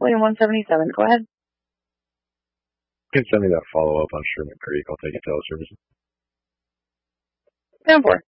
William 177. Go ahead. You can send me that follow-up on Sherman Creek. I'll take it to L Services. 10-4.